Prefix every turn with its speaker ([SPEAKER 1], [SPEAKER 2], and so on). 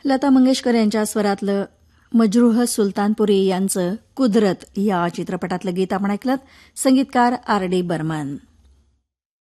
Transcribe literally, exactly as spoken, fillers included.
[SPEAKER 1] लता मंगेशकर यांच्या स्वरातलं मजरूह सुलतानपुरी यांचं कुदरत या चित्रपटातलं गीत आपण ऐकलं. संगीतकार आर डी बर्मन.